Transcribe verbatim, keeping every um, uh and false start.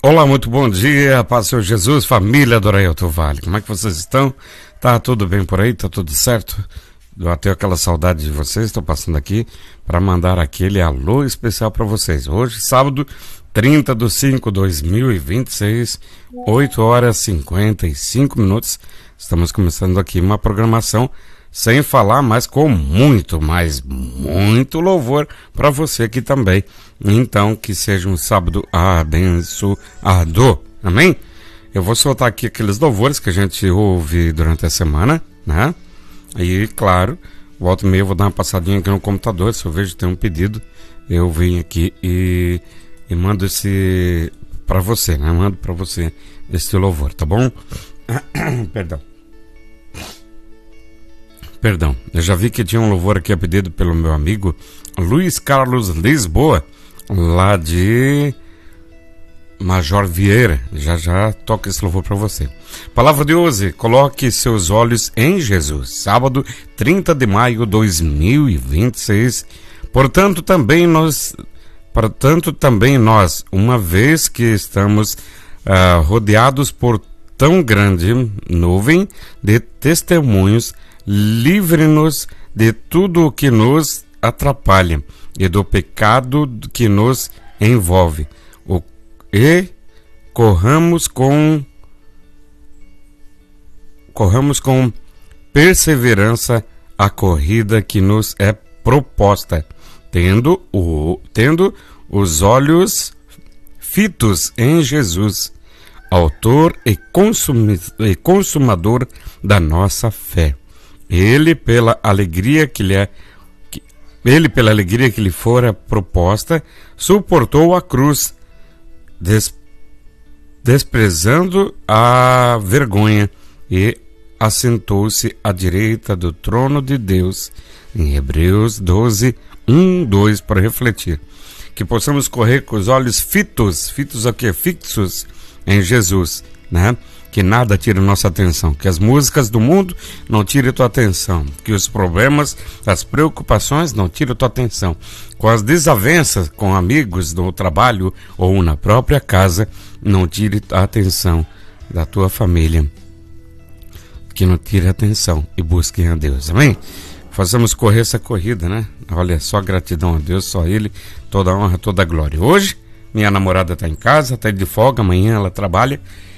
Olá, muito bom dia, paz do Senhor Jesus, família do Arailton Vale. Como é que vocês estão? Tá tudo bem por aí? Tá tudo certo? Eu até aquela saudade de vocês, estou passando aqui para mandar aquele alô especial para vocês. Hoje, sábado, trinta de cinco de dois mil e vinte e seis, oito horas e cinquenta e cinco minutos. Estamos começando aqui uma programação sem falar, mas com muito, mas muito louvor para você aqui também. Então, que seja um sábado abençoado. Amém? Eu vou soltar aqui aqueles louvores que a gente ouve durante a semana, né? E, claro, volta e meia eu vou dar uma passadinha aqui no computador. Se eu vejo que tem um pedido, eu venho aqui e, e mando esse para você, né? Mando para você esse louvor, tá bom? Perdão. Perdão, eu já vi que tinha um louvor aqui a pedido pelo meu amigo Luiz Carlos Lisboa, lá de Major Vieira. Já já toca esse louvor para você. Palavra de hoje: coloque seus olhos em Jesus. Sábado, trinta de maio de dois mil e vinte e seis. Portanto, também nós, portanto, também nós, uma vez que estamos uh, rodeados por tão grande nuvem de testemunhos, livre-nos de tudo o que nos atrapalha e do pecado que nos envolve. O, e corramos com corramos com perseverança a corrida que nos é proposta, tendo, o, tendo os olhos fitos em Jesus, autor e, consumi, e consumador da nossa fé. Ele pela alegria que lhe é, que, ele pela alegria que lhe fora proposta, suportou a cruz, des, desprezando a vergonha, e assentou-se à direita do trono de Deus. Em Hebreus doze, um, dois, para refletir. Que possamos correr com os olhos fitos, fitos aqui, fixos em Jesus, né? Que nada tire nossa atenção, que as músicas do mundo não tirem tua atenção, que os problemas, as preocupações não tirem tua atenção, com as desavenças com amigos no trabalho ou na própria casa, não tire a atenção da tua família, que não tire a atenção e busquem a Deus, amém? Façamos correr essa corrida, né? Olha, só gratidão a Deus, só Ele, toda honra, toda glória. Hoje, minha namorada está em casa, está de folga, amanhã ela trabalha.